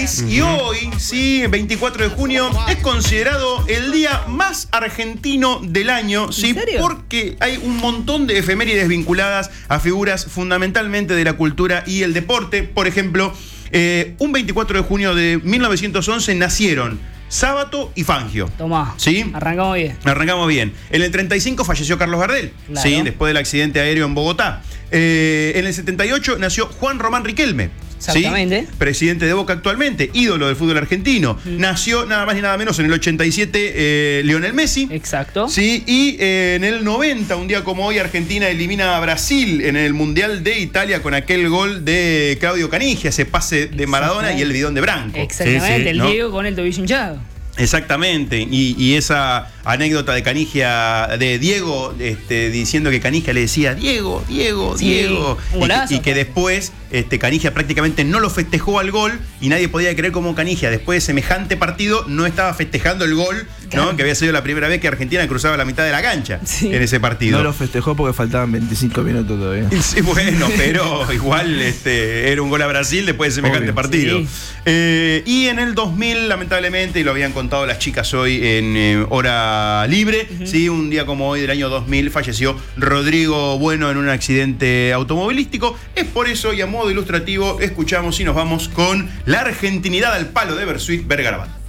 país y hoy, sí, 24 de junio, es considerado el día más argentino del año, ¿sí? ¿En serio? Porque hay un montón de efemérides vinculadas a figuras fundamentalmente de la cultura y el deporte. Por ejemplo, un 24 de junio de 1911 nacieron Sábato y Fangio. Tomá, ¿sí? Arrancamos bien. Arrancamos bien. En el 35 falleció Carlos Gardel, Claro. ¿sí? Después del accidente aéreo en Bogotá. En el 78 nació Juan Román Riquelme. Exactamente. ¿Sí? Presidente de Boca actualmente, ídolo del fútbol argentino. Nació nada más ni nada menos en el 87 Lionel Messi. Exacto. Sí, y en el 90, un día como hoy, Argentina elimina a Brasil en el Mundial de Italia con aquel gol de Claudio Canigia, ese pase de Maradona y el bidón de Branco. Exactamente, Sí, el ¿no? Diego con el tobillo hinchado. Exactamente, y esa anécdota de Canigia, de Diego, diciendo que Canigia le decía Diego, Diego, Sí, Diego, un golazo, y que después Canigia prácticamente no lo festejó al gol y nadie podía creer cómo Canigia, después de semejante partido, no estaba festejando el gol, Claro. ¿no? Que había sido la primera vez que Argentina cruzaba la mitad de la cancha Sí. en ese partido. No lo festejó porque faltaban 25 minutos todavía. Sí, bueno, pero igual era un gol a Brasil después de semejante Obvio. partido. Sí. Y en el 2000, lamentablemente, y lo habían contado las chicas hoy en Hora Libre, ¿sí? Un día como hoy del año 2000 falleció Rodrigo Bueno en un accidente automovilístico. Es por eso, y a modo ilustrativo, escuchamos y nos vamos con La Argentinidad al palo de Bersuit Vergarabat.